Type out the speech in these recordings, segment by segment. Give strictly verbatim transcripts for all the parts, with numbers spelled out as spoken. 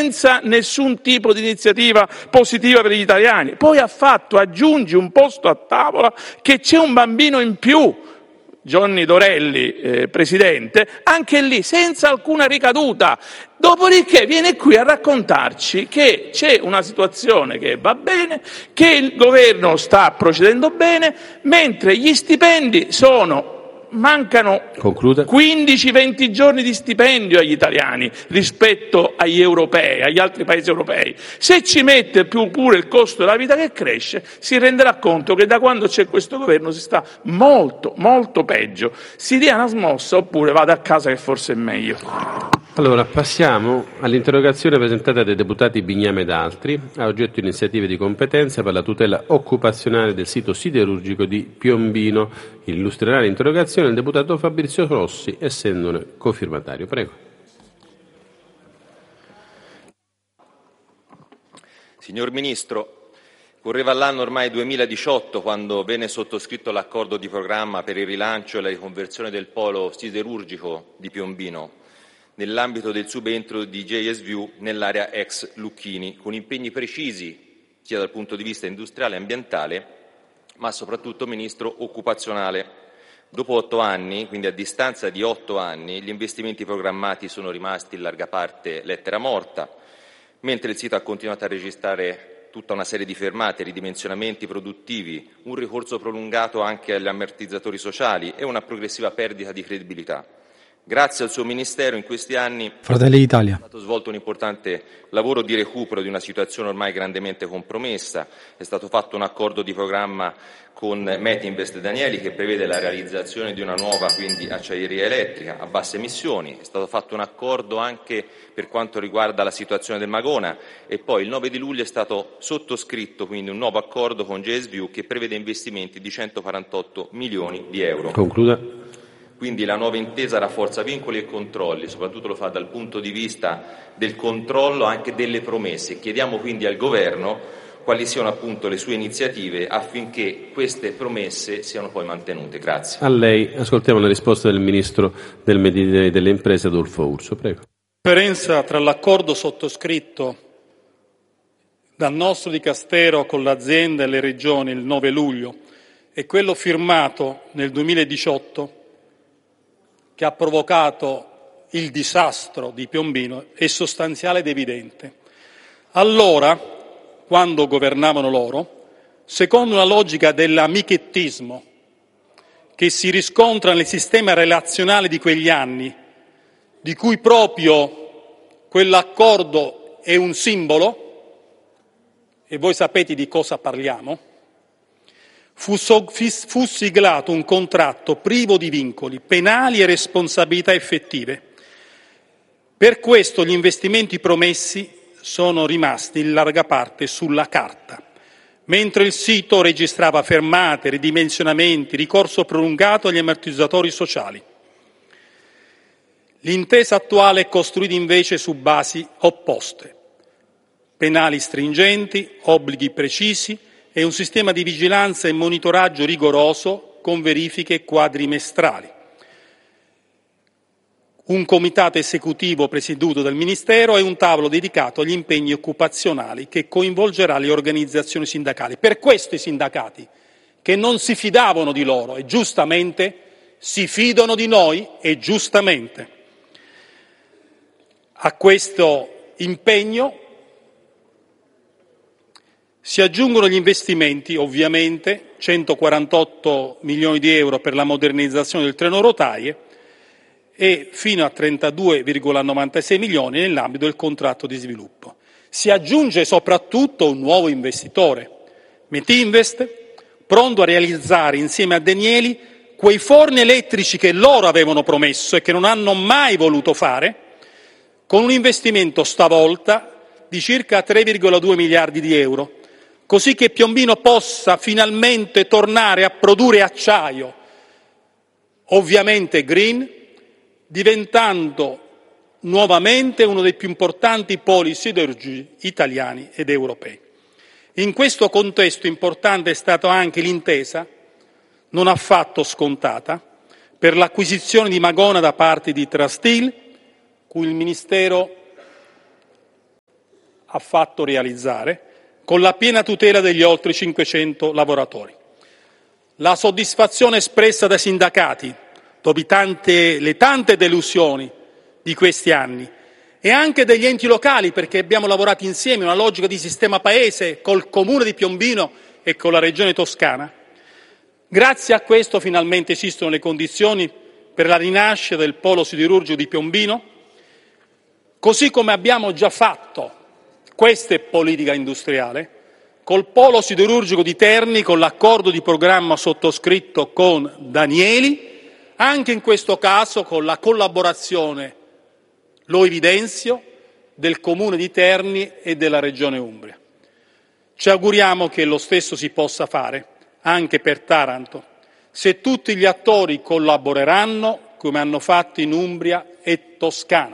senza nessun tipo di iniziativa positiva per gli italiani. Poi ha fatto, aggiungi un posto a tavola che c'è un bambino in più. Johnny Dorelli, eh, presidente, anche lì senza alcuna ricaduta. Dopodiché viene qui a raccontarci che c'è una situazione che va bene, che il governo sta procedendo bene, mentre gli stipendi sono... mancano Conclude. quindici venti giorni di stipendio agli italiani rispetto agli europei, agli altri paesi europei. Se ci mette più pure il costo della vita che cresce, si renderà conto che da quando c'è questo governo si sta molto, molto peggio. Si dia una smossa oppure vada a casa che forse è meglio. Allora, passiamo all'interrogazione presentata dai deputati Bignami ed altri, a oggetto iniziative di competenza per la tutela occupazionale del sito siderurgico di Piombino. Illustrerà l'interrogazione il deputato Fabrizio Rossi, essendone cofirmatario. Prego. Signor Ministro, correva l'anno ormai duemiladiciotto quando venne sottoscritto l'accordo di programma per il rilancio e la riconversione del polo siderurgico di Piombino, nell'ambito del subentro di J S V nell'area ex Lucchini, con impegni precisi sia dal punto di vista industriale e ambientale, ma soprattutto, Ministro, occupazionale. Dopo otto anni, quindi a distanza di otto anni, gli investimenti programmati sono rimasti in larga parte lettera morta, mentre il sito ha continuato a registrare tutta una serie di fermate, ridimensionamenti produttivi, un ricorso prolungato anche agli ammortizzatori sociali e una progressiva perdita di credibilità. Grazie al suo Ministero in questi anni Fratelli d'Italia. è stato svolto un importante lavoro di recupero di una situazione ormai grandemente compromessa, è stato fatto un accordo di programma con Metinvest Danieli che prevede la realizzazione di una nuova quindi acciaieria elettrica a basse emissioni, è stato fatto un accordo anche per quanto riguarda la situazione del Magona e poi il nove di luglio è stato sottoscritto quindi un nuovo accordo con J S V che prevede investimenti di centoquarantotto milioni di euro. Concluda. Quindi la nuova intesa rafforza vincoli e controlli, soprattutto lo fa dal punto di vista del controllo anche delle promesse. Chiediamo quindi al Governo quali siano appunto le sue iniziative affinché queste promesse siano poi mantenute. Grazie. A lei ascoltiamo la risposta del Ministro del Made e delle Imprese Adolfo Urso. Prego. La differenza tra l'accordo sottoscritto dal nostro Dicastero con l'azienda e le regioni il nove luglio e quello firmato nel duemiladiciotto che ha provocato il disastro di Piombino è sostanziale ed evidente. Allora, quando governavano loro, secondo una logica dell'amichettismo che si riscontra nel sistema relazionale di quegli anni, di cui proprio quell'accordo è un simbolo, e voi sapete di cosa parliamo, Fu, so, fu siglato un contratto privo di vincoli penali e responsabilità effettive. Per questo gli investimenti promessi sono rimasti in larga parte sulla carta, mentre il sito registrava fermate, ridimensionamenti, ricorso prolungato agli ammortizzatori sociali. L'intesa attuale è costruita invece su basi opposte, penali stringenti, obblighi precisi, e un sistema di vigilanza e monitoraggio rigoroso con verifiche quadrimestrali. Un comitato esecutivo presieduto dal Ministero e un tavolo dedicato agli impegni occupazionali che coinvolgerà le organizzazioni sindacali. Per questo i sindacati, che non si fidavano di loro e giustamente, si fidano di noi e giustamente. A questo impegno si aggiungono gli investimenti, ovviamente, centoquarantotto milioni di euro per la modernizzazione del treno rotaie e fino a trentadue virgola novantasei milioni nell'ambito del contratto di sviluppo. Si aggiunge soprattutto un nuovo investitore, Metinvest, pronto a realizzare insieme a Danieli quei forni elettrici che loro avevano promesso e che non hanno mai voluto fare, con un investimento stavolta di circa tre virgola due miliardi di euro, così che Piombino possa finalmente tornare a produrre acciaio, ovviamente green, diventando nuovamente uno dei più importanti poli siderurgici italiani ed europei. In questo contesto importante è stata anche l'intesa, non affatto scontata, per l'acquisizione di Magona da parte di Trasteel, cui il Ministero ha fatto realizzare, con la piena tutela degli oltre cinquecento lavoratori. La soddisfazione espressa dai sindacati, dopo tante, le tante delusioni di questi anni, e anche degli enti locali, perché abbiamo lavorato insieme in una logica di sistema paese col Comune di Piombino e con la Regione Toscana. Grazie a questo finalmente esistono le condizioni per la rinascita del polo siderurgico di Piombino, così come abbiamo già fatto, questa è politica industriale, col polo siderurgico di Terni, con l'accordo di programma sottoscritto con Danieli, anche in questo caso con la collaborazione, lo evidenzio, del Comune di Terni e della Regione Umbria. Ci auguriamo che lo stesso si possa fare anche per Taranto, se tutti gli attori collaboreranno come hanno fatto in Umbria e Toscana,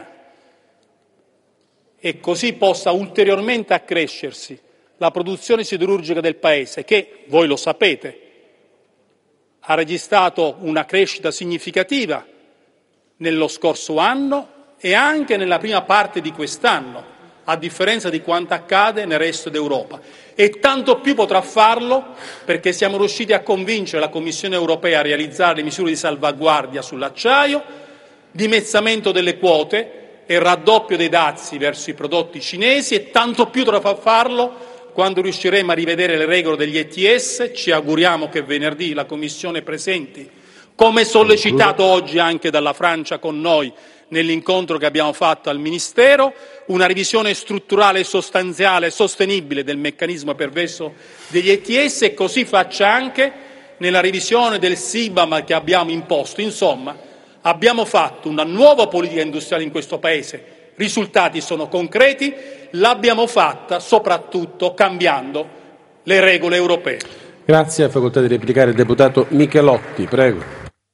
e così possa ulteriormente accrescersi la produzione siderurgica del Paese che, voi lo sapete, ha registrato una crescita significativa nello scorso anno e anche nella prima parte di quest'anno, a differenza di quanto accade nel resto d'Europa. E tanto più potrà farlo perché siamo riusciti a convincere la Commissione europea a realizzare le misure di salvaguardia sull'acciaio, dimezzamento delle quote e raddoppio dei dazi verso i prodotti cinesi, e tanto più dovrà farlo quando riusciremo a rivedere le regole degli E T S. Ci auguriamo che venerdì la Commissione presenti, come sollecitato oggi anche dalla Francia con noi nell'incontro che abbiamo fatto al Ministero, una revisione strutturale, sostanziale e sostenibile del meccanismo perverso degli E T S, e così faccia anche nella revisione del S I B A M che abbiamo imposto. Insomma, abbiamo fatto una nuova politica industriale in questo Paese, risultati sono concreti, l'abbiamo fatta soprattutto cambiando le regole europee. Grazie, ha facoltà di replicare il deputato Michelotti, prego.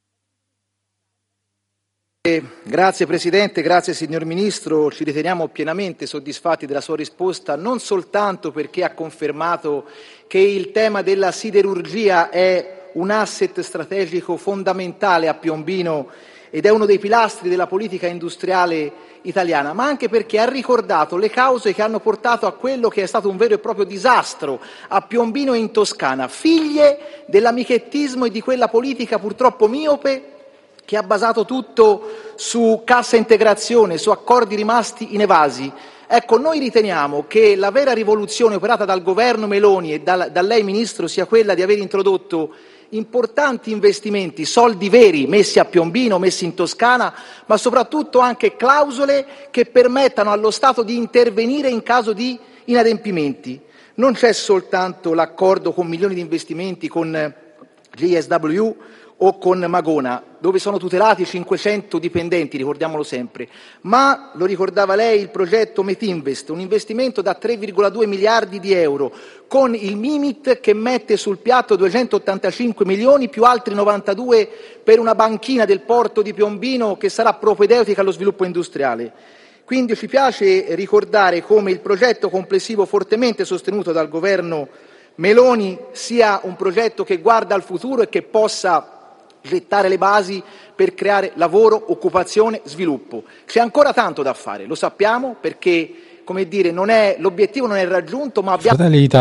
Grazie Presidente, grazie signor Ministro, ci riteniamo pienamente soddisfatti della sua risposta, non soltanto perché ha confermato che il tema della siderurgia è un asset strategico fondamentale a Piombino ed è uno dei pilastri della politica industriale italiana, ma anche perché ha ricordato le cause che hanno portato a quello che è stato un vero e proprio disastro a Piombino e in Toscana, figlie dell'amichettismo e di quella politica purtroppo miope che ha basato tutto su cassa integrazione, su accordi rimasti inevasi. Ecco, noi riteniamo che la vera rivoluzione operata dal governo Meloni e da, da lei Ministro sia quella di aver introdotto importanti investimenti, soldi veri messi a Piombino, messi in Toscana, ma soprattutto anche clausole che permettano allo Stato di intervenire in caso di inadempimenti. Non c'è soltanto l'accordo con milioni di investimenti con J S W o con Magona, dove sono tutelati cinquecento dipendenti, ricordiamolo sempre, ma, lo ricordava lei, il progetto Metinvest, un investimento da tre virgola due miliardi di euro, con il Mimit che mette sul piatto duecentottantacinque milioni più altri novantadue per una banchina del porto di Piombino che sarà propedeutica allo sviluppo industriale. Quindi ci piace ricordare come il progetto complessivo fortemente sostenuto dal governo Meloni sia un progetto che guarda al futuro e che possa gettare le basi per creare lavoro, occupazione, sviluppo. C'è ancora tanto da fare, lo sappiamo, perché, come dire, non è, l'obiettivo non è raggiunto, ma abbiamo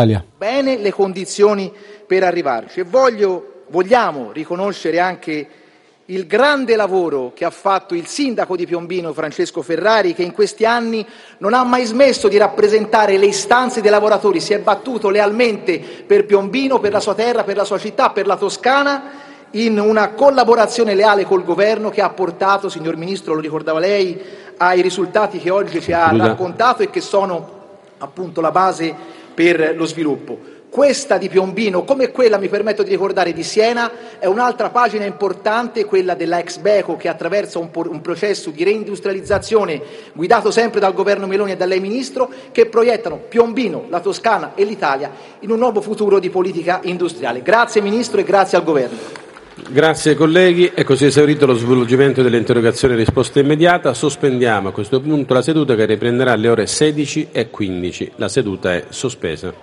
bene le condizioni per arrivarci. E voglio, vogliamo riconoscere anche il grande lavoro che ha fatto il sindaco di Piombino, Francesco Ferrari, che in questi anni non ha mai smesso di rappresentare le istanze dei lavoratori, si è battuto lealmente per Piombino, per la sua terra, per la sua città, per la Toscana, in una collaborazione leale col governo che ha portato, signor Ministro, lo ricordava lei, ai risultati che oggi ci ha raccontato e che sono appunto la base per lo sviluppo. Questa di Piombino, come quella, mi permetto di ricordare, di Siena, è un'altra pagina importante, quella della ex Beko, che attraversa un, un processo di reindustrializzazione guidato sempre dal governo Meloni e da lei Ministro, che proiettano Piombino, la Toscana e l'Italia in un nuovo futuro di politica industriale. Grazie Ministro e grazie al Governo. Grazie colleghi, è così esaurito lo svolgimento dell'interrogazione e risposta immediata. Sospendiamo a questo punto la seduta che riprenderà alle ore sedici e quindici. La seduta è sospesa.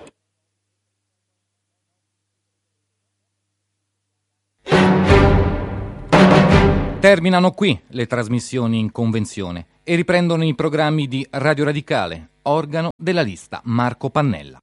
Terzo Terminano qui le trasmissioni in convenzione e riprendono i programmi di Radio Radicale, organo della lista Marco Pannella.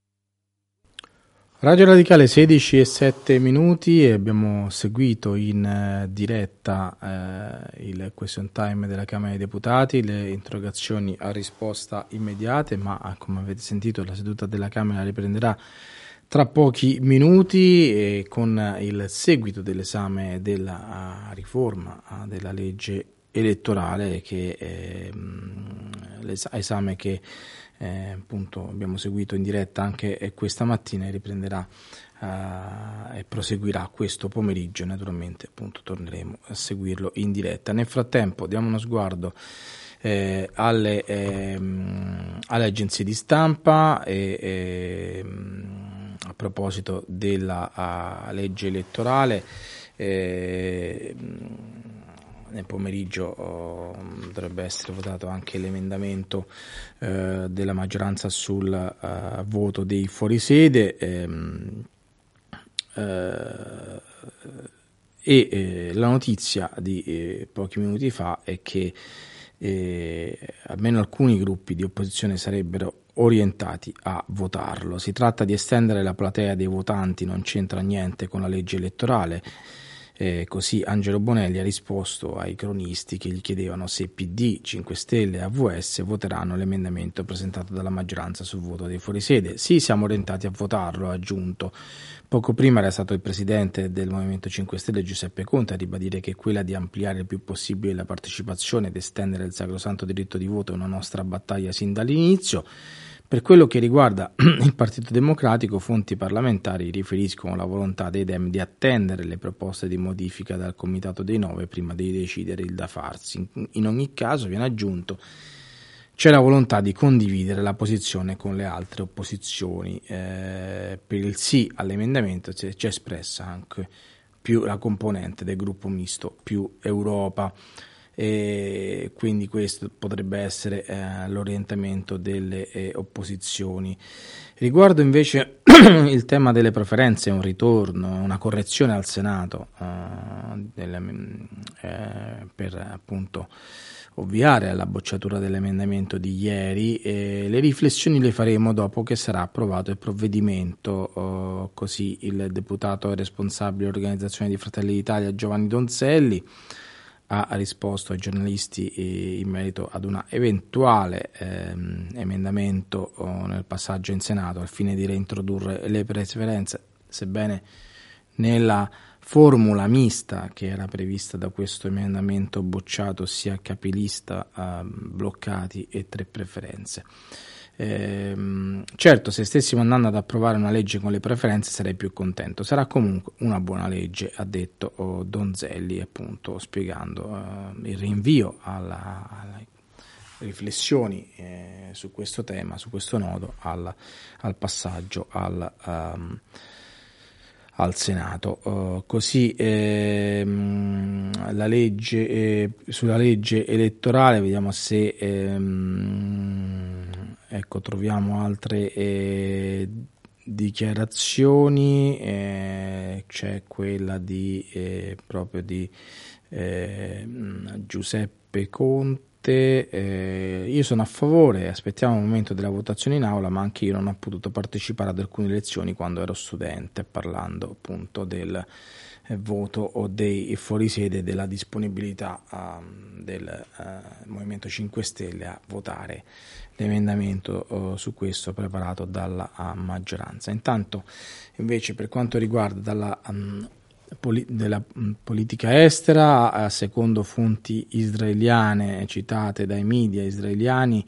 Radio Radicale sedici e sette minuti e abbiamo seguito in eh, diretta eh, il question time della Camera dei Deputati, le interrogazioni a risposta immediate, ma come avete sentito la seduta della Camera riprenderà tra pochi minuti e con il seguito dell'esame della riforma della legge elettorale, che è l'esame che Eh, appunto abbiamo seguito in diretta anche eh, questa mattina e riprenderà eh, e proseguirà questo pomeriggio. Naturalmente appunto torneremo a seguirlo in diretta. Nel frattempo diamo uno sguardo eh, alle, ehm, alle agenzie di stampa e, e, a proposito della a, legge elettorale. eh, Nel pomeriggio oh, dovrebbe essere votato anche l'emendamento eh, della maggioranza sul uh, voto dei fuorisede ehm, eh, e eh, la notizia di eh, pochi minuti fa è che eh, almeno alcuni gruppi di opposizione sarebbero orientati a votarlo. Si tratta di estendere la platea dei votanti, non c'entra niente con la legge elettorale. Eh, così Angelo Bonelli ha risposto ai cronisti che gli chiedevano se P D, cinque Stelle e A V S voteranno l'emendamento presentato dalla maggioranza sul voto dei fuorisede. Sì, siamo orientati a votarlo, ha aggiunto. Poco prima era stato il presidente del Movimento cinque Stelle Giuseppe Conte a ribadire che quella di ampliare il più possibile la partecipazione ed estendere il sacrosanto diritto di voto è una nostra battaglia sin dall'inizio. Per quello che riguarda il Partito Democratico, fonti parlamentari riferiscono la volontà dei Dem di attendere le proposte di modifica dal Comitato dei Nove prima di decidere il da farsi. In ogni caso, viene aggiunto, c'è la volontà di condividere la posizione con le altre opposizioni. Eh, per il sì all'emendamento c'è, c'è espressa anche più la componente del gruppo misto più Europa. E quindi questo potrebbe essere eh, l'orientamento delle eh, opposizioni. Riguardo invece il tema delle preferenze, un ritorno, una correzione al Senato eh, delle, eh, per appunto ovviare alla bocciatura dell'emendamento di ieri, e le riflessioni le faremo dopo che sarà approvato il provvedimento. Oh, così il deputato responsabile dell'organizzazione di Fratelli d'Italia Giovanni Donzelli ha risposto ai giornalisti in merito ad una eventuale ehm, emendamento oh, nel passaggio in Senato al fine di reintrodurre le preferenze, sebbene nella formula mista che era prevista da questo emendamento bocciato sia capilista, eh, bloccati e tre preferenze. Eh, certo, se stessimo andando ad approvare una legge con le preferenze sarei più contento. Sarà comunque una buona legge, ha detto oh, Donzelli, appunto spiegando eh, il rinvio alla, alle riflessioni eh, su questo tema, su questo nodo, al, al passaggio al, um, al Senato. Uh, così ehm, la legge eh, sulla legge elettorale, vediamo se ehm, ecco troviamo altre eh, dichiarazioni. Eh, c'è quella di eh, proprio di eh, Giuseppe Conte. Eh, io sono a favore, aspettiamo il momento della votazione in aula, ma anche io non ho potuto partecipare ad alcune lezioni quando ero studente, parlando appunto del eh, voto o dei fuorisede, della disponibilità uh, del uh, Movimento cinque Stelle a votare l'emendamento uh, su questo preparato dalla uh, maggioranza. Intanto invece per quanto riguarda dalla um, della politica estera, secondo fonti israeliane citate dai media israeliani,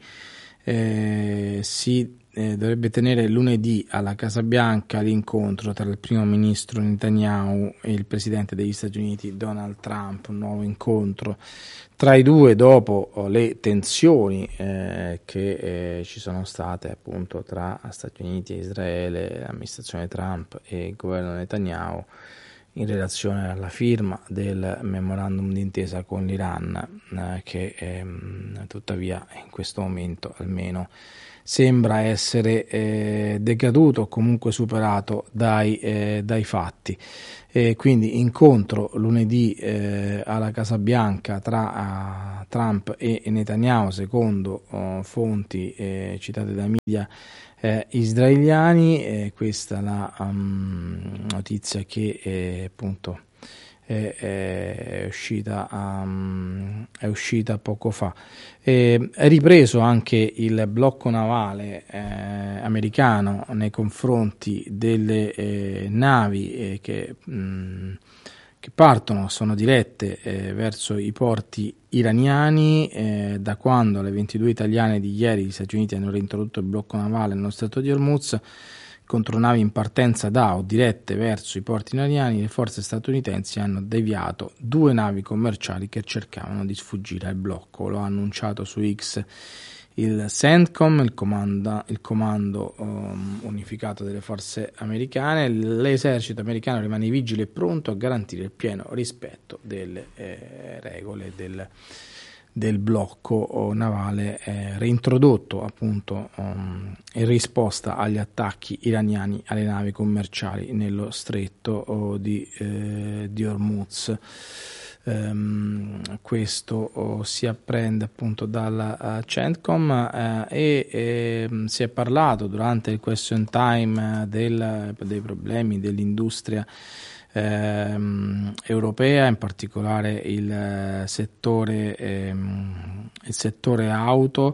eh, si eh, dovrebbe tenere lunedì alla Casa Bianca l'incontro tra il primo ministro Netanyahu e il presidente degli Stati Uniti Donald Trump, un nuovo incontro tra i due dopo le tensioni eh, che eh, ci sono state appunto tra Stati Uniti e Israele, l'amministrazione Trump e il governo Netanyahu, in relazione alla firma del memorandum d'intesa con l'Iran, eh, che ehm, tuttavia in questo momento almeno sembra essere eh, decaduto o comunque superato dai, eh, dai fatti. E quindi incontro lunedì eh, alla Casa Bianca tra uh, Trump e Netanyahu, secondo uh, fonti eh, citate dai media eh, israeliani. Eh, questa è la um, notizia che eh, appunto è, è, uscita, um, è uscita poco fa. Eh, è ripreso anche il blocco navale eh, americano nei confronti delle eh, navi eh, che, mh, che partono, sono dirette eh, verso i porti iraniani. Eh, da quando alle ventidue italiane di ieri gli Stati Uniti hanno reintrodotto il blocco navale nello Stretto di Hormuz contro navi in partenza da o dirette verso i porti iraniani, le forze statunitensi hanno deviato due navi commerciali che cercavano di sfuggire al blocco. Lo ha annunciato su X il CENTCOM, il comando, il comando um, unificato delle forze americane. L'esercito americano rimane vigile e pronto a garantire il pieno rispetto delle eh, regole del del blocco navale eh, reintrodotto appunto um, in risposta agli attacchi iraniani alle navi commerciali nello stretto oh, di, eh, di Hormuz. Um, questo oh, si apprende appunto dalla uh, CENTCOM uh, e eh, si è parlato durante il question time uh, del, dei problemi dell'industria Ehm, europea, in particolare il eh, settore ehm, il settore auto.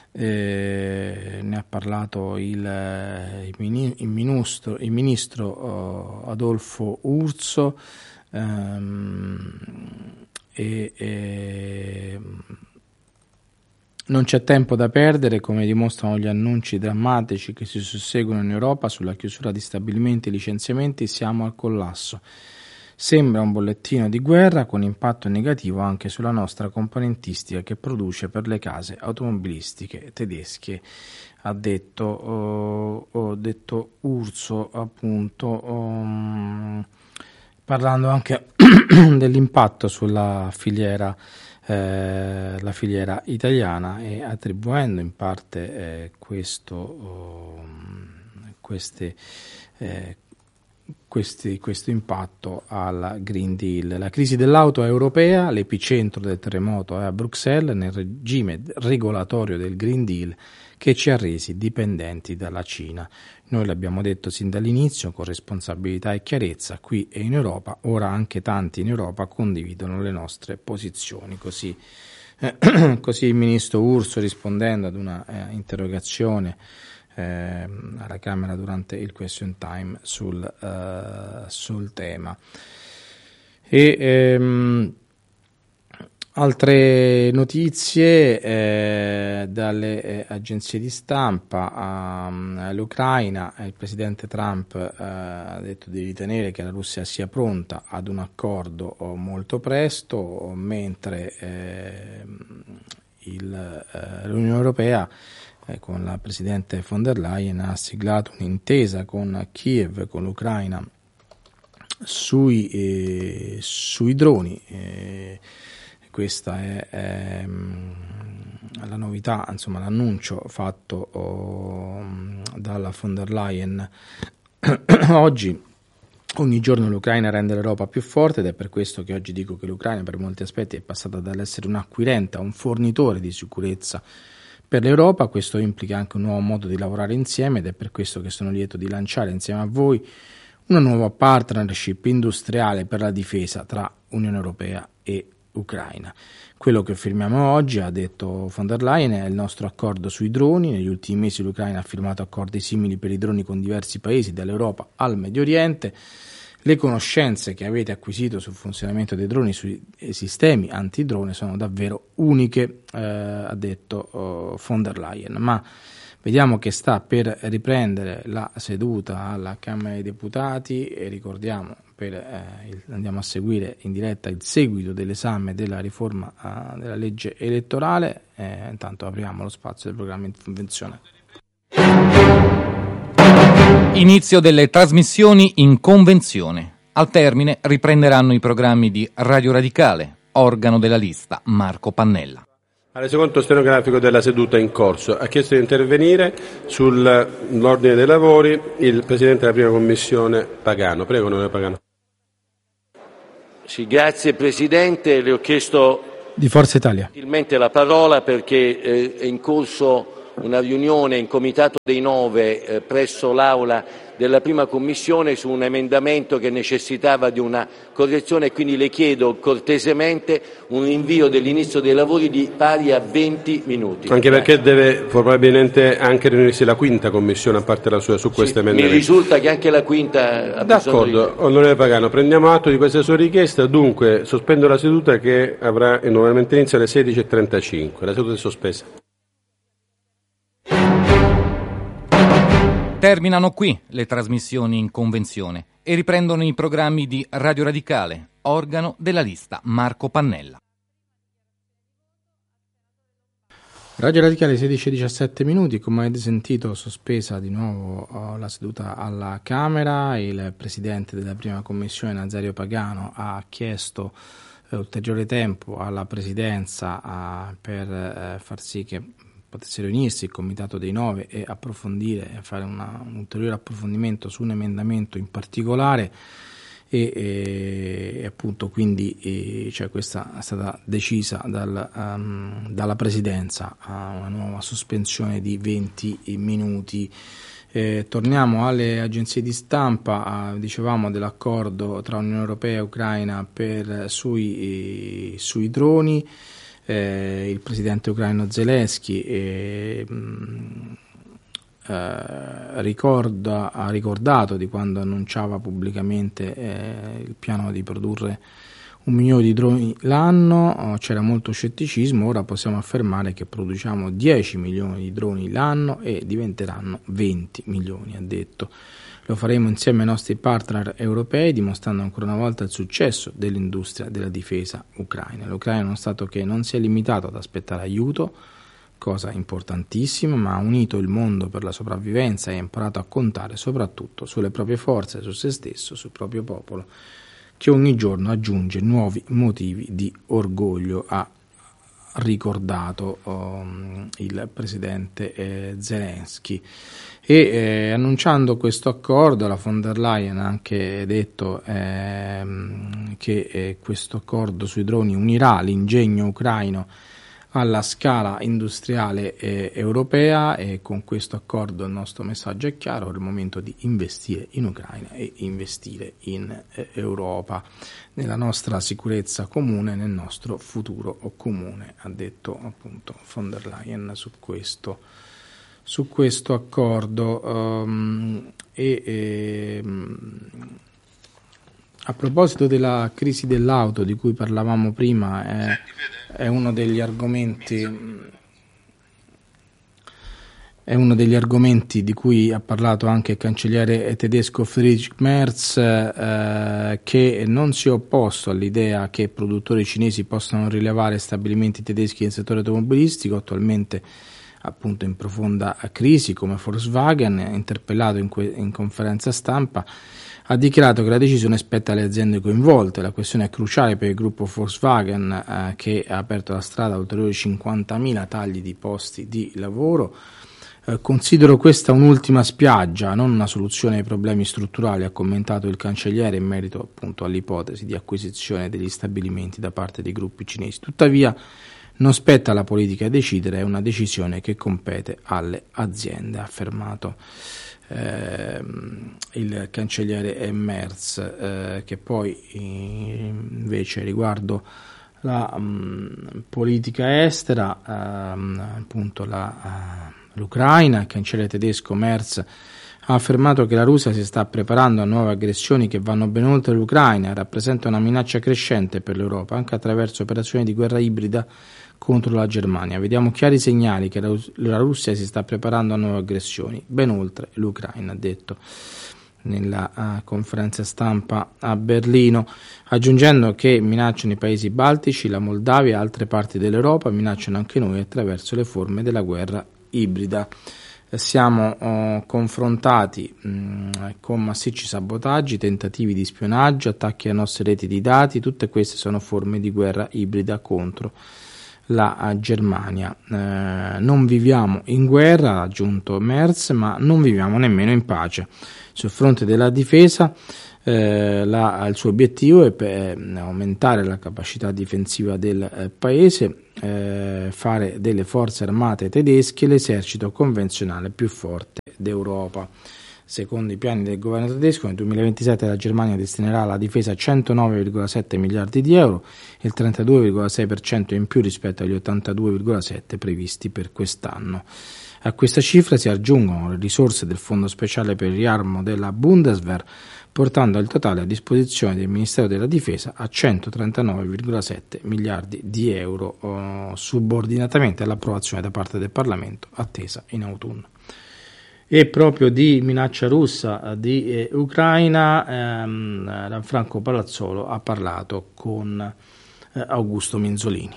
Eh, ne ha parlato il, il, mini, il ministro, il ministro oh, Adolfo Urso ehm, e, e non c'è tempo da perdere, come dimostrano gli annunci drammatici che si susseguono in Europa sulla chiusura di stabilimenti e licenziamenti. Siamo al collasso. Sembra un bollettino di guerra con impatto negativo anche sulla nostra componentistica che produce per le case automobilistiche tedesche, ha detto, oh, oh, detto Urso appunto, um, parlando anche dell'impatto sulla filiera Eh, la filiera italiana e attribuendo in parte eh, questo, oh, queste, eh, questi, questo impatto al Green Deal. La crisi dell'auto è europea, l'epicentro del terremoto è a Bruxelles, nel regime regolatorio del Green Deal che ci ha resi dipendenti dalla Cina. Noi l'abbiamo detto sin dall'inizio con responsabilità e chiarezza, qui e in Europa, ora anche tanti in Europa condividono le nostre posizioni. Così, eh, così il ministro Urso, rispondendo ad una eh, interrogazione eh, alla Camera durante il question time sul, uh, sul tema. E, ehm, altre notizie eh, dalle eh, agenzie di stampa. Um, l'Ucraina, il presidente Trump eh, ha detto di ritenere che la Russia sia pronta ad un accordo molto presto, mentre eh, il, eh, l'Unione Europea eh, con la presidente von der Leyen ha siglato un'intesa con Kiev, con l'Ucraina, sui, eh, sui droni. Eh, Questa è, è la novità, insomma l'annuncio fatto oh, dalla von der Leyen oggi. Ogni giorno l'Ucraina rende l'Europa più forte ed è per questo che oggi dico che l'Ucraina per molti aspetti è passata dall'essere un acquirente a un fornitore di sicurezza per l'Europa. Questo implica anche un nuovo modo di lavorare insieme ed è per questo che sono lieto di lanciare insieme a voi una nuova partnership industriale per la difesa tra Unione Europea e Ucraina. Quello che firmiamo oggi, ha detto von der Leyen, è il nostro accordo sui droni. Negli ultimi mesi l'Ucraina ha firmato accordi simili per i droni con diversi paesi, dall'Europa al Medio Oriente. Le conoscenze che avete acquisito sul funzionamento dei droni, sui sistemi antidrone, sono davvero uniche, eh, ha detto uh, von der Leyen. Ma vediamo che sta per riprendere la seduta alla Camera dei Deputati e ricordiamo, per, eh, il, andiamo a seguire in diretta il seguito dell'esame della riforma eh, della legge elettorale. Eh, intanto apriamo lo spazio del programma in convenzione. Inizio delle trasmissioni in convenzione. Al termine riprenderanno i programmi di Radio Radicale, organo della lista Marco Pannella. Resoconto stenografico della seduta in corso. Ha chiesto di intervenire sull'ordine dei lavori il Presidente della Prima Commissione Pagano. Prego, onorevole Pagano. Sì, grazie Presidente. Le ho chiesto di Forza Italia gentilmente la parola perché eh, è in corso una riunione in Comitato dei Nove eh, presso l'Aula della Prima Commissione su un emendamento che necessitava di una correzione e quindi le chiedo cortesemente un rinvio dell'inizio dei lavori di pari a venti minuti. Anche perché deve probabilmente anche riunirsi la quinta Commissione a parte la sua su questo sì, emendamento. Mi risulta che anche la quinta ha bisogno di... D'accordo, onorevole Pagano, prendiamo atto di questa sua richiesta, dunque sospendo la seduta che avrà nuovamente inizio alle sedici e trentacinque. La seduta è sospesa. Terminano qui le trasmissioni in convenzione e riprendono i programmi di Radio Radicale, organo della lista Marco Pannella. Radio Radicale sedici e diciassette minuti, come avete sentito sospesa di nuovo la seduta alla Camera. Il Presidente della Prima Commissione Nazario Pagano ha chiesto eh, ulteriore tempo alla Presidenza eh, per eh, far sì che potesse riunirsi il Comitato dei Nove e approfondire, fare una, un ulteriore approfondimento su un emendamento in particolare e, e, e appunto quindi e, cioè questa è stata decisa dal, um, dalla Presidenza a una nuova sospensione di venti minuti. Eh, torniamo alle agenzie di stampa, eh, dicevamo dell'accordo tra Unione Europea e Ucraina per, sui, eh, sui droni. Eh, il presidente ucraino Zelensky eh, mh, eh, ricorda, ha ricordato di quando annunciava pubblicamente eh, il piano di produrre un milione di droni l'anno, oh, c'era molto scetticismo. Ora possiamo affermare che produciamo dieci milioni di droni l'anno e diventeranno venti milioni, ha detto. Lo faremo insieme ai nostri partner europei, dimostrando ancora una volta il successo dell'industria della difesa ucraina. L'Ucraina è uno Stato che non si è limitato ad aspettare aiuto, cosa importantissima, ma ha unito il mondo per la sopravvivenza e ha imparato a contare soprattutto sulle proprie forze, su se stesso, sul proprio popolo, che ogni giorno aggiunge nuovi motivi di orgoglio, ha ricordato um, il presidente eh, Zelensky. E eh, annunciando questo accordo, la von der Leyen ha anche detto ehm, che eh, questo accordo sui droni unirà l'ingegno ucraino alla scala industriale eh, europea, e con questo accordo il nostro messaggio è chiaro: è il momento di investire in Ucraina e investire in eh, Europa, nella nostra sicurezza comune, nel nostro futuro comune, ha detto appunto von der Leyen su questo su questo accordo. Um, e, e a proposito della crisi dell'auto di cui parlavamo prima, è, è uno degli argomenti è uno degli argomenti di cui ha parlato anche il cancelliere tedesco Friedrich Merz, eh, che non si è opposto all'idea che produttori cinesi possano rilevare stabilimenti tedeschi nel settore automobilistico, attualmente appunto in profonda crisi, come Volkswagen. Interpellato in, que- in conferenza stampa, ha dichiarato che la decisione spetta alle aziende coinvolte. La questione è cruciale per il gruppo Volkswagen, eh, che ha aperto la strada a ulteriori cinquantamila tagli di posti di lavoro. Eh, considero questa un'ultima spiaggia, non una soluzione ai problemi strutturali, ha commentato il cancelliere in merito appunto all'ipotesi di acquisizione degli stabilimenti da parte dei gruppi cinesi. Tuttavia non spetta alla politica decidere, è una decisione che compete alle aziende, ha affermato eh, il cancelliere Merz, eh, che poi invece riguardo la um, politica estera, um, appunto la, uh, l'Ucraina, il cancelliere tedesco Merz ha affermato che la Russia si sta preparando a nuove aggressioni che vanno ben oltre l'Ucraina e rappresenta una minaccia crescente per l'Europa, anche attraverso operazioni di guerra ibrida contro la Germania. Vediamo chiari segnali che la Russia si sta preparando a nuove aggressioni, ben oltre l'Ucraina, ha detto nella uh, conferenza stampa a Berlino, aggiungendo che minacciano i paesi baltici, la Moldavia e altre parti dell'Europa, minacciano anche noi attraverso le forme della guerra ibrida. Siamo uh, confrontati mh, con massicci sabotaggi, tentativi di spionaggio, attacchi alle nostre reti di dati, tutte queste sono forme di guerra ibrida contro la Germania. Eh, non viviamo in guerra, ha aggiunto Merz, ma non viviamo nemmeno in pace. Sul fronte della difesa, eh, la, il suo obiettivo è per aumentare la capacità difensiva del eh, paese, eh, fare delle forze armate tedesche l'esercito convenzionale più forte d'Europa. Secondo i piani del governo tedesco, nel duemilaventisette la Germania destinerà alla difesa centonove virgola sette miliardi di euro, il trentadue virgola sei per cento in più rispetto agli ottantadue virgola sette previsti per quest'anno. A questa cifra si aggiungono le risorse del Fondo speciale per il riarmo della Bundeswehr, portando il totale a disposizione del Ministero della Difesa a centotrentanove virgola sette miliardi di euro, oh, subordinatamente all'approvazione da parte del Parlamento attesa in autunno. E proprio di minaccia russa di eh, Ucraina, ehm, Gianfranco Palazzolo ha parlato con eh, Augusto Minzolini.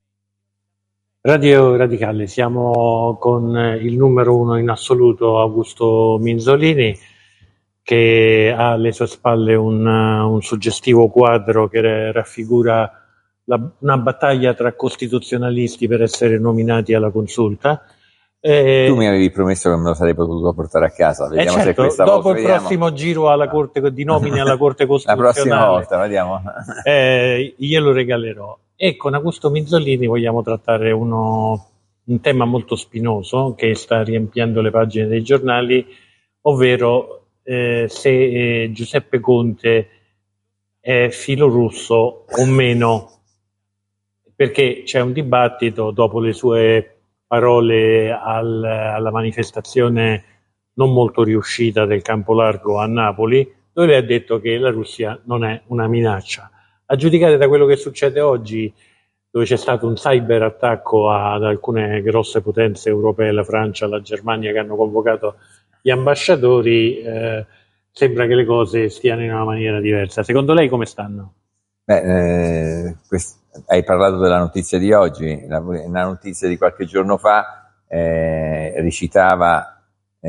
Radio Radicale, siamo con il numero uno in assoluto, Augusto Minzolini, che ha alle sue spalle un, un suggestivo quadro che raffigura la, una battaglia tra costituzionalisti per essere nominati alla consulta. Eh, tu mi avevi promesso che me lo sarei potuto portare a casa. Vediamo eh certo, se questa dopo volta, il vediamo. prossimo giro alla corte, di nomine alla Corte Costituzionale. La prossima volta, vediamo. Eh, glielo regalerò. E con Augusto Minzolini vogliamo trattare uno, un tema molto spinoso che sta riempiendo le pagine dei giornali, ovvero eh, se eh, Giuseppe Conte è filorusso o meno, perché c'è un dibattito dopo le sue parole al, alla manifestazione non molto riuscita del Campo Largo a Napoli, dove lei ha detto che la Russia non è una minaccia. A giudicare da quello che succede oggi, dove c'è stato un cyberattacco ad alcune grosse potenze europee, la Francia, la Germania, che hanno convocato gli ambasciatori, eh, sembra che le cose stiano in una maniera diversa. Secondo lei come stanno? Beh, eh, quest- hai parlato della notizia di oggi, la, la notizia di qualche giorno fa eh, recitava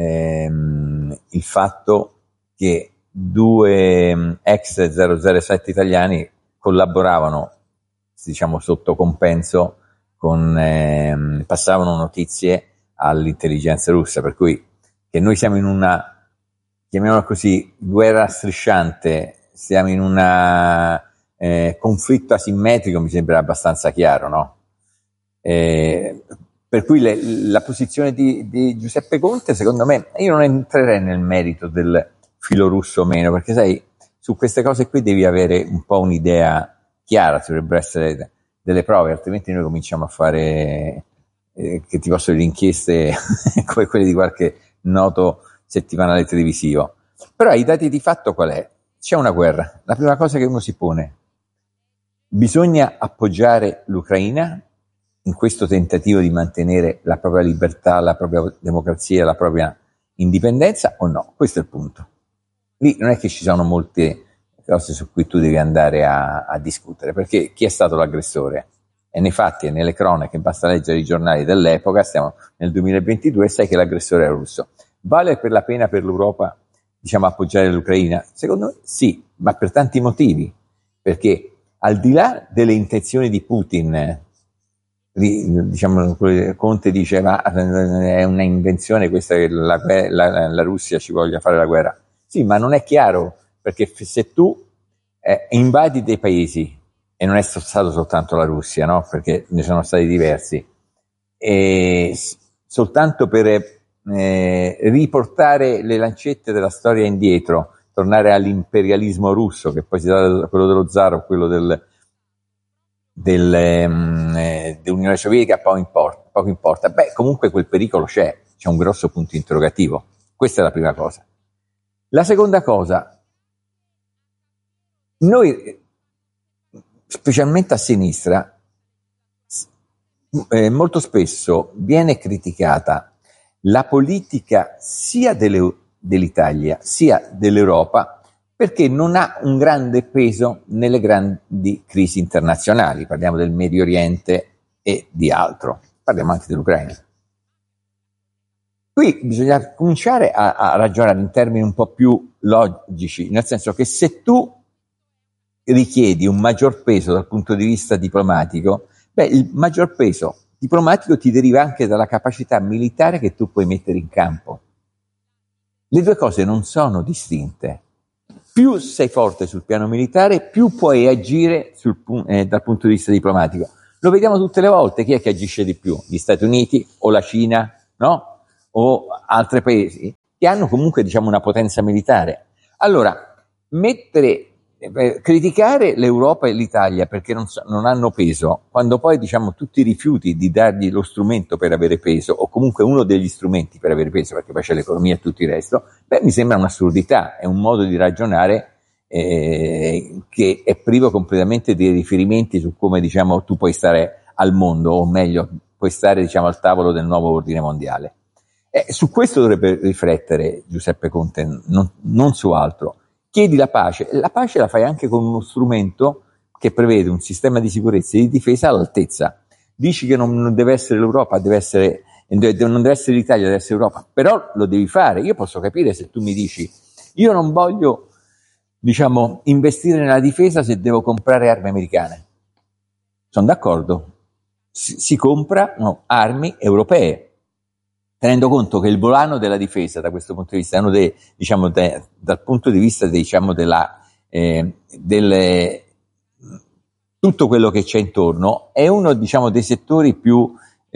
ehm, il fatto che due ex zero zero sette italiani collaboravano, diciamo sotto compenso, con ehm, passavano notizie all'intelligenza russa, per cui che noi siamo in una, chiamiamola così, guerra strisciante, siamo in una Eh, conflitto asimmetrico, mi sembra abbastanza chiaro, no? Eh, per cui le, la posizione di, di Giuseppe Conte, secondo me, io non entrerei nel merito del filo russo o meno, perché sai, su queste cose qui devi avere un po' un'idea chiara, ci dovrebbero essere delle prove, altrimenti noi cominciamo a fare, eh, che ti posso dire, inchieste come quelle di qualche noto settimanale televisivo. Però i dati di fatto qual è? C'è una guerra, la prima cosa che uno si pone: bisogna appoggiare l'Ucraina in questo tentativo di mantenere la propria libertà, la propria democrazia, la propria indipendenza o no? Questo è il punto. Lì non è che ci sono molte cose su cui tu devi andare a, a discutere, perché chi è stato l'aggressore? E nei fatti e nelle cronache, basta leggere i giornali dell'epoca, stiamo nel duemilaventidue e sai che l'aggressore è russo. Vale per la pena per l'Europa, diciamo, appoggiare l'Ucraina? Secondo me sì, ma per tanti motivi, perché al di là delle intenzioni di Putin, diciamo, Conte dice ma è una invenzione questa che la, la, la Russia ci voglia fare la guerra. Sì, ma non è chiaro, perché se tu eh, invadi dei paesi, e non è stato soltanto la Russia, no? Perché ne sono stati diversi, e soltanto per eh, riportare le lancette della storia indietro, tornare all'imperialismo russo, che poi si dà quello dello zar o quello del, del, eh, dell'Unione Sovietica, poco importa, poco importa. Beh, comunque quel pericolo c'è, c'è un grosso punto interrogativo. Questa è la prima cosa. La seconda cosa, noi, specialmente a sinistra, eh, molto spesso viene criticata la politica sia delle dell'Italia sia dell'Europa perché non ha un grande peso nelle grandi crisi internazionali, parliamo del Medio Oriente e di altro, parliamo anche dell'Ucraina. Qui bisogna cominciare a, a ragionare in termini un po' più logici, nel senso che se tu richiedi un maggior peso dal punto di vista diplomatico, Beh, il maggior peso diplomatico ti deriva anche dalla capacità militare che tu puoi mettere in campo. Le due cose non sono distinte. Più sei forte sul piano militare, più puoi agire sul, eh, dal punto di vista diplomatico. Lo vediamo tutte le volte. Chi è che agisce di più? Gli Stati Uniti o la Cina, no? O altri paesi che hanno comunque, diciamo, una potenza militare. Allora, mettere, eh, criticare l'Europa e l'Italia perché non, non hanno peso, quando poi, diciamo, tutti rifiuti di dargli lo strumento per avere peso, o comunque uno degli strumenti per avere peso, perché poi c'è l'economia e tutto il resto, beh, mi sembra un'assurdità, è un modo di ragionare eh, che è privo completamente di riferimenti su come, diciamo, tu puoi stare al mondo, o meglio, puoi stare, diciamo, al tavolo del nuovo ordine mondiale. Eh, su questo dovrebbe riflettere Giuseppe Conte, non, non su altro. Chiedi la pace, la pace la fai anche con uno strumento che prevede un sistema di sicurezza e di difesa all'altezza. Dici che non, non deve essere l'Europa, deve essere, non deve essere l'Italia, deve essere l'Europa, però lo devi fare. Io posso capire se tu mi dici, io non voglio, diciamo, investire nella difesa se devo comprare armi americane. Sono d'accordo, si, si comprano armi europee, tenendo conto che il volano della difesa da questo punto di vista è uno dei, diciamo, de, dal punto di vista, diciamo, della, eh, delle, tutto quello che c'è intorno, è uno, diciamo, dei settori più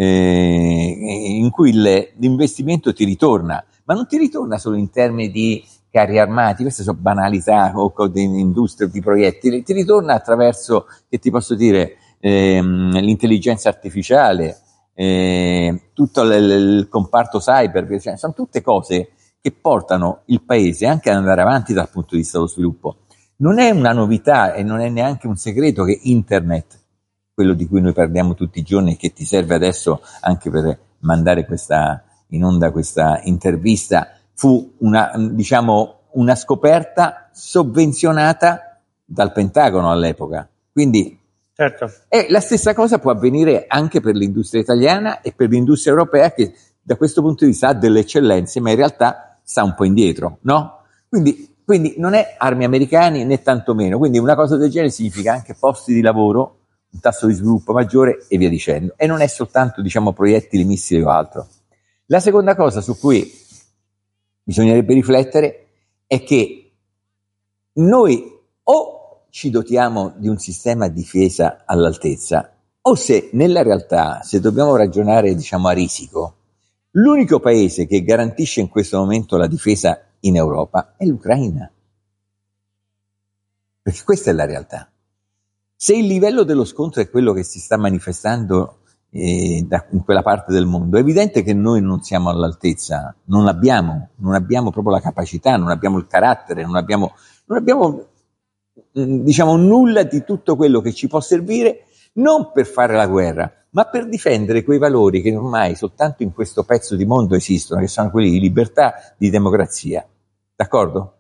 eh, in cui il, l'investimento ti ritorna, ma non ti ritorna solo in termini di carri armati, queste sono banalità, o di industria, di proiettili, ti ritorna attraverso, che ti posso dire, ehm, l'intelligenza artificiale, Eh, tutto l- l- il comparto cyber, cioè, sono tutte cose che portano il paese anche ad andare avanti dal punto di vista dello sviluppo. Non è una novità e non è neanche un segreto che internet, quello di cui noi parliamo tutti i giorni e che ti serve adesso anche per mandare questa, in onda questa intervista, fu una, diciamo, una scoperta sovvenzionata dal Pentagono all'epoca. Quindi certo. E la stessa cosa può avvenire anche per l'industria italiana e per l'industria europea, che da questo punto di vista ha delle eccellenze, ma in realtà sta un po' indietro, no? Quindi, quindi non è armi americane né tantomeno. Quindi una cosa del genere significa anche posti di lavoro, un tasso di sviluppo maggiore e via dicendo. E non è soltanto, diciamo, proiettili, missili o altro. La seconda cosa su cui bisognerebbe riflettere è che noi o ci dotiamo di un sistema di difesa all'altezza, o se nella realtà, se dobbiamo ragionare, diciamo, a risico, l'unico paese che garantisce in questo momento la difesa in Europa è l'Ucraina. Perché questa è la realtà. Se il livello dello scontro è quello che si sta manifestando eh, da, in quella parte del mondo, è evidente che noi non siamo all'altezza, non abbiamo, non abbiamo proprio la capacità, non abbiamo il carattere, non abbiamo, non abbiamo diciamo nulla di tutto quello che ci può servire non per fare la guerra, ma per difendere quei valori che ormai soltanto in questo pezzo di mondo esistono, che sono quelli di libertà, di democrazia. D'accordo?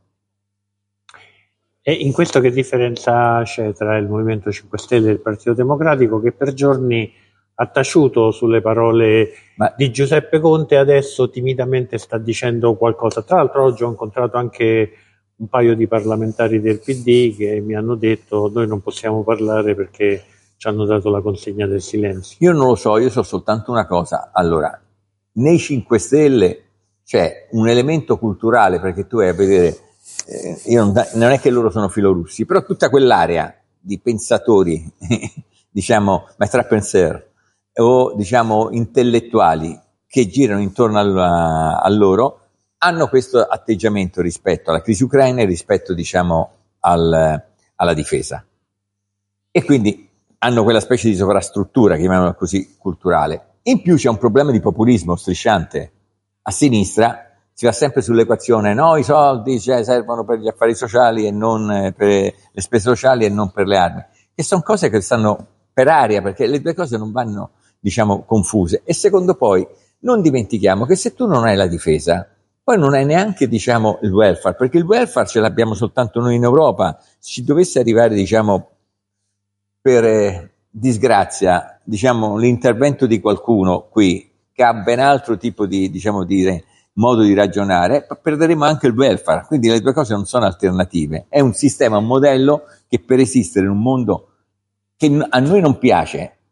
E in questo che differenza c'è tra il Movimento cinque Stelle e il Partito Democratico, che per giorni ha taciuto sulle parole ma... di Giuseppe Conte e adesso timidamente sta dicendo qualcosa? Tra l'altro oggi ho incontrato anche un paio di parlamentari del P D che mi hanno detto noi non possiamo parlare perché ci hanno dato la consegna del silenzio. Io non lo so, io so soltanto una cosa. Allora, nei cinque Stelle c'è un elemento culturale, perché tu vai a vedere, eh, io non, non è che loro sono filorussi, però tutta quell'area di pensatori, diciamo, maître penseur, o diciamo intellettuali che girano intorno a, a loro, hanno questo atteggiamento rispetto alla crisi ucraina e rispetto, diciamo, al, alla difesa. E quindi hanno quella specie di sovrastruttura, chiamiamola così, culturale. In più c'è un problema di populismo strisciante. A sinistra si va sempre sull'equazione, no, i soldi cioè, servono per gli affari sociali e non per le spese sociali e non per le armi. E sono cose che stanno per aria, perché le due cose non vanno, diciamo, confuse. E secondo poi, non dimentichiamo che se tu non hai la difesa, poi non hai neanche, diciamo, il welfare, perché il welfare ce l'abbiamo soltanto noi in Europa. Se ci dovesse arrivare, diciamo, per eh, disgrazia, diciamo, l'intervento di qualcuno qui che ha ben altro tipo di, diciamo, di modo di ragionare, perderemo anche il welfare. Quindi le due cose non sono alternative. È un sistema, un modello che per esistere in un mondo che a noi non piace,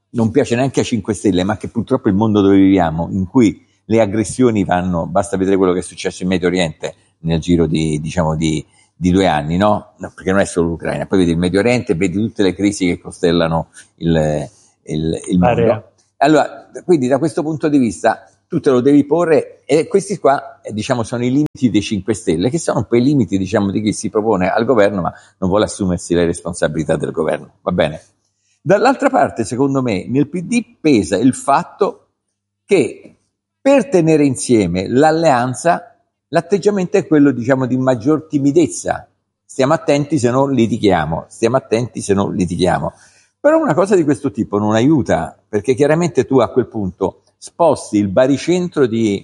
non piace neanche a cinque Stelle, ma che purtroppo è il mondo dove viviamo, in cui le aggressioni vanno, basta vedere quello che è successo in Medio Oriente nel giro di, diciamo, di, di due anni, no? No, perché non è solo l'Ucraina, poi vedi il Medio Oriente, vedi tutte le crisi che costellano il, il, il mondo. Allora, quindi da questo punto di vista tu te lo devi porre, e questi qua, diciamo, sono i limiti dei cinque Stelle, che sono un po' i limiti, diciamo, di chi si propone al governo ma non vuole assumersi le responsabilità del governo, va bene? Dall'altra parte, secondo me, nel P D pesa il fatto che per tenere insieme l'alleanza l'atteggiamento è quello, diciamo, di maggior timidezza. Stiamo attenti se non litighiamo, stiamo attenti se non litighiamo. Però una cosa di questo tipo non aiuta, perché chiaramente tu a quel punto sposti il baricentro di,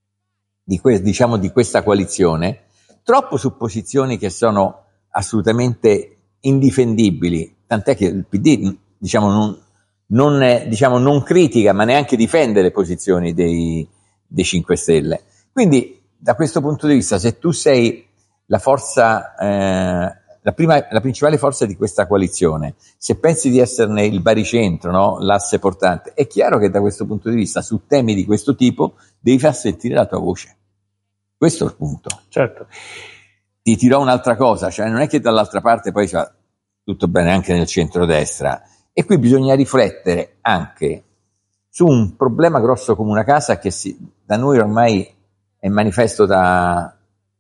di, que, diciamo, di questa coalizione troppo su posizioni che sono assolutamente indifendibili, tant'è che il P D, diciamo, non, non, è, diciamo, non critica ma neanche difende le posizioni dei, dei cinque Stelle. Quindi da questo punto di vista, se tu sei la forza, eh, la, prima, la principale forza di questa coalizione, se pensi di esserne il baricentro, no? L'asse portante, è chiaro che da questo punto di vista su temi di questo tipo devi far sentire la tua voce. Questo è il punto. Certo. Ti dirò un'altra cosa, cioè non è che dall'altra parte poi va tutto bene anche nel centrodestra, e qui bisogna riflettere anche su un problema grosso come una casa che si, da noi ormai è manifesto da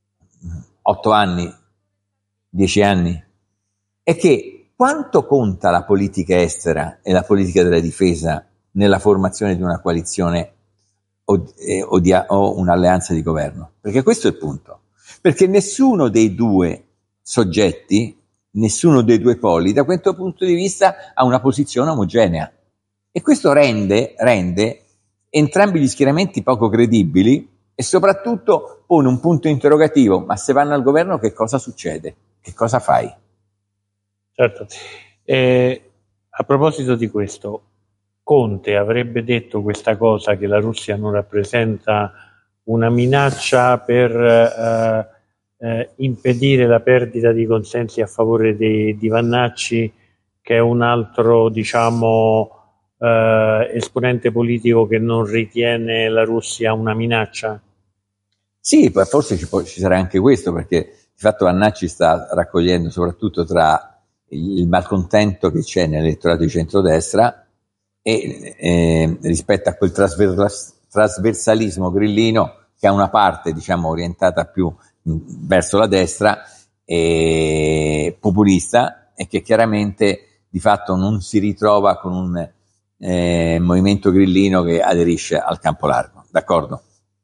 otto anni, dieci anni, è che quanto conta la politica estera e la politica della difesa nella formazione di una coalizione o, eh, o, di, o un'alleanza di governo? Perché questo è il punto. Perché nessuno dei due soggetti, nessuno dei due poli, da questo punto di vista ha una posizione omogenea. E questo rende, rende entrambi gli schieramenti poco credibili e soprattutto pone un punto interrogativo: ma se vanno al governo che cosa succede? Che cosa fai? Certo. Eh, a proposito di questo, Conte avrebbe detto questa cosa, che la Russia non rappresenta una minaccia per eh, eh, impedire la perdita di consensi a favore di, di Vannacci, che è un altro, diciamo, eh, esponente politico che non ritiene la Russia una minaccia? Sì, forse ci, può, ci sarà anche questo, perché di fatto Vannacci sta raccogliendo, soprattutto tra il malcontento che c'è nell'elettorato di centrodestra e eh, rispetto a quel trasver- trasversalismo grillino che ha una parte, diciamo, orientata più verso la destra e populista, e che chiaramente di fatto non si ritrova con un eh, movimento grillino che aderisce al campo largo, d'accordo?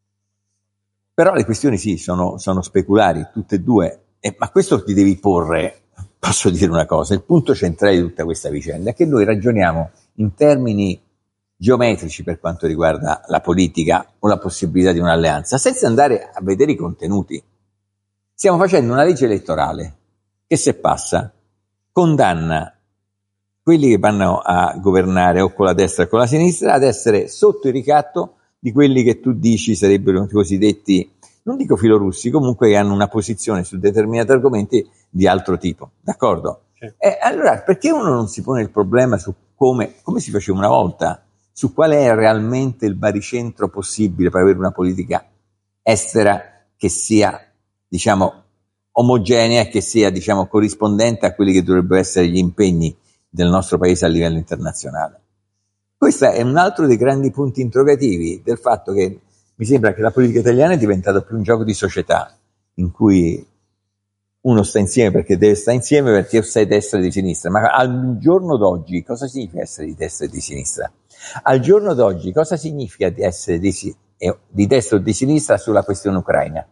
Però le questioni sì, sono, sono speculari, tutte e due, eh, ma questo ti devi porre, posso dire una cosa, il punto centrale di tutta questa vicenda è che noi ragioniamo in termini geometrici per quanto riguarda la politica o la possibilità di un'alleanza, senza andare a vedere i contenuti. Stiamo facendo una legge elettorale che, se passa, condanna quelli che vanno a governare o con la destra o con la sinistra ad essere sotto il ricatto di quelli che tu dici sarebbero i cosiddetti, non dico filorussi, comunque che hanno una posizione su determinati argomenti di altro tipo, d'accordo? Sì. E allora perché uno non si pone il problema su come, come si faceva una volta, su qual è realmente il baricentro possibile per avere una politica estera che sia, diciamo, omogenea e che sia, diciamo, corrispondente a quelli che dovrebbero essere gli impegni del nostro paese a livello internazionale. Questo è un altro dei grandi punti interrogativi del fatto che mi sembra che la politica italiana è diventata più un gioco di società, in cui uno sta insieme perché deve stare insieme, perché sei destra e di sinistra. Ma al giorno d'oggi cosa significa essere di destra e di sinistra? Al giorno d'oggi cosa significa di essere di, di destra o di sinistra sulla questione ucraina?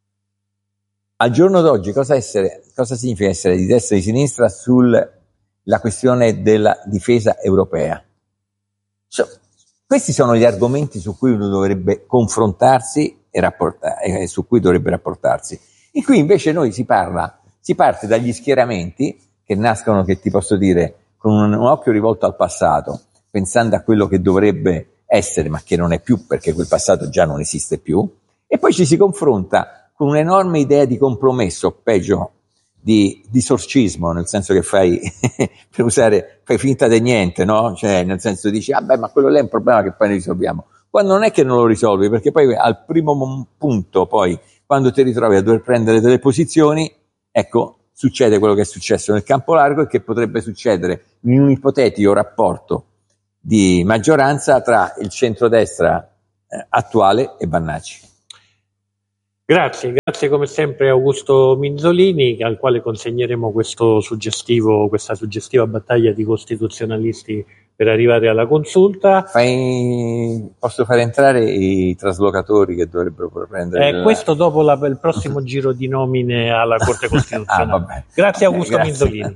Al giorno d'oggi cosa, essere, cosa significa essere di destra e di sinistra sulla questione della difesa europea? So, questi sono gli argomenti su cui uno dovrebbe confrontarsi e, rapporta- e su cui dovrebbe rapportarsi. E qui invece noi si parla, si parte dagli schieramenti che nascono, che ti posso dire, con un, un occhio rivolto al passato, pensando a quello che dovrebbe essere, ma che non è più, perché quel passato già non esiste più, e poi ci si confronta con un'enorme idea di compromesso, peggio, di, di sorcismo, nel senso che fai, per usare, fai finta di niente, no? Cioè, nel senso dici, ah beh, ma quello lì è un problema che poi ne risolviamo. Quando non è che non lo risolvi, perché poi al primo punto, poi, quando ti ritrovi a dover prendere delle posizioni, ecco, succede quello che è successo nel campo largo e che potrebbe succedere in un ipotetico rapporto di maggioranza tra il centrodestra eh, attuale e Vannacci. Grazie, grazie come sempre Augusto Minzolini, al quale consegneremo questo suggestivo, questa suggestiva battaglia di costituzionalisti per arrivare alla consulta. Fai, posso fare entrare i traslocatori che dovrebbero prendere? Eh, la... Questo dopo la, il prossimo giro di nomine alla Corte Costituzionale. Ah, vabbè. Grazie Augusto Grazie. Minzolini.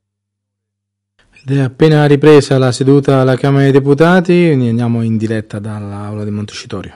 Ed è appena ripresa la seduta alla Camera dei Deputati, quindi andiamo in diretta dall'Aula di Montecitorio.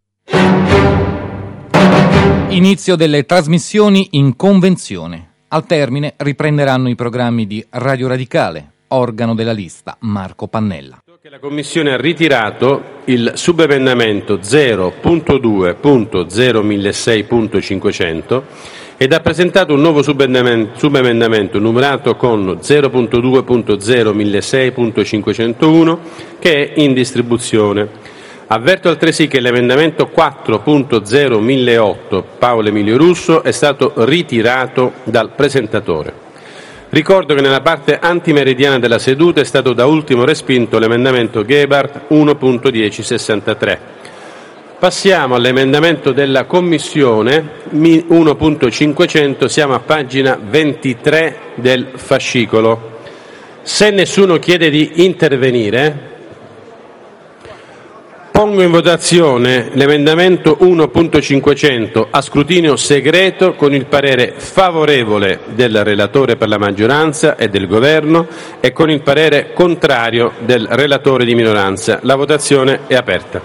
Inizio delle trasmissioni in convenzione. Al termine riprenderanno i programmi di Radio Radicale, organo della lista Marco Pannella. La Commissione ha ritirato il subemendamento zero punto due punto zero millasei punto cinquecento ed ha presentato un nuovo subemendamento numerato con zero punto due punto zero millasei punto cinquecentouno che è in distribuzione. Avverto altresì che l'emendamento quattro punto zero milleotto Paolo Emilio Russo è stato ritirato dal presentatore. Ricordo che nella parte antimeridiana della seduta è stato da ultimo respinto l'emendamento Gebhardt uno punto dieci sessantatré. Passiamo all'emendamento della Commissione uno punto cinquecento, siamo a pagina ventitré del fascicolo. Se nessuno chiede di intervenire, pongo in votazione l'emendamento uno punto cinquecento a scrutinio segreto con il parere favorevole del relatore per la maggioranza e del Governo e con il parere contrario del relatore di minoranza. La votazione è aperta.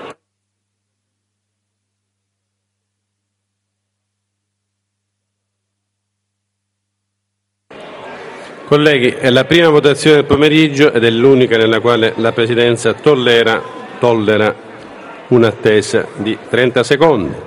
Colleghi, è la prima votazione del pomeriggio ed è l'unica nella quale la Presidenza tollera tollera un'attesa di trenta secondi.